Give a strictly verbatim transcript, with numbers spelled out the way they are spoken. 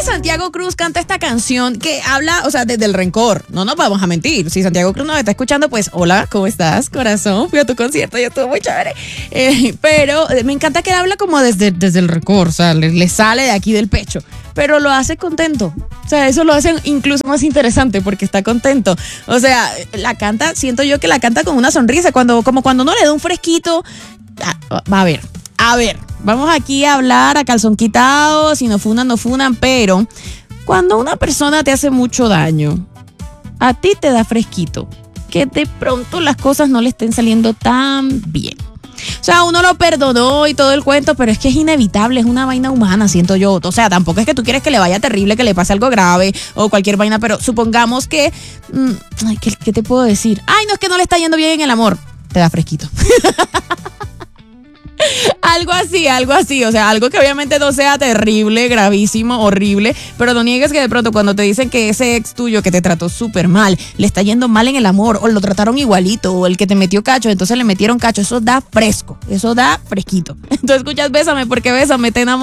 que Santiago Cruz canta esta canción que habla, o sea, desde el rencor. No nos vamos a mentir. Si Santiago Cruz nos está escuchando, pues, hola, ¿cómo estás, corazón? Fui a tu concierto y estuvo muy chévere. Eh, pero me encanta que habla como desde, desde el rencor, o sea, le, le sale de aquí del pecho. Pero lo hace contento. O sea, eso lo hace incluso más interesante porque está contento. O sea, la canta, siento yo que la canta con una sonrisa, cuando, como cuando uno le da un fresquito. A ver, a ver, vamos aquí a hablar a calzón quitado, si no funan, no funan, pero cuando una persona te hace mucho daño, a ti te da fresquito, que de pronto las cosas no le estén saliendo tan bien. O sea, uno lo perdonó y todo el cuento, pero es que es inevitable, es una vaina humana, siento yo. O sea, tampoco es que tú quieres que le vaya terrible, que le pase algo grave o cualquier vaina, pero supongamos que... Mmm, ay, ¿qué, ¿qué te puedo decir? Ay, no, es que no le está yendo bien en el amor. Te da fresquito. Algo así, algo así, o sea, algo que obviamente no sea terrible, gravísimo, horrible, pero no niegues que de pronto cuando te dicen que ese ex tuyo que te trató súper mal, le está yendo mal en el amor, o lo trataron igualito, o el que te metió cacho, entonces le metieron cacho, eso da fresco, eso da fresquito. Entonces escuchas Bésame porque Bésame te enamora.